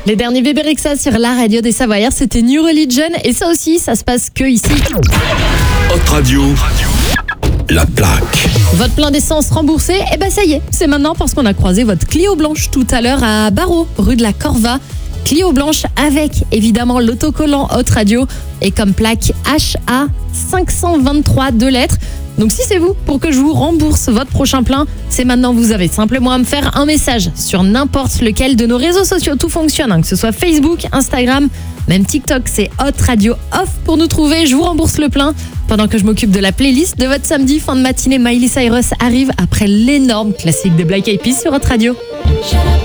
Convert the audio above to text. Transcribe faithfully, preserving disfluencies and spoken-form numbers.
Les derniers bébés Rexha sur la radio des Savoyards, c'était New Religion. Et ça aussi, ça se passe que ici. Hot Radio, la plaque. Votre plein d'essence remboursé, et ben ça y est, c'est maintenant parce qu'on a croisé votre Clio blanche tout à l'heure à Barreau, rue de la Corva. Clio blanche avec évidemment l'autocollant Hot Radio et comme plaque H A cinq cent vingt-trois, deux lettres. Donc si c'est vous, pour que je vous rembourse votre prochain plein, c'est maintenant. Vous avez simplement à me faire un message sur n'importe lequel de nos réseaux sociaux. Tout fonctionne, hein, que ce soit Facebook, Instagram, même TikTok, c'est Hot Radio Off pour nous trouver. Je vous rembourse le plein pendant que je m'occupe de la playlist de votre samedi. Fin de matinée, Miley Cyrus arrive après l'énorme classique des Black Eyed Peas sur Hot Radio.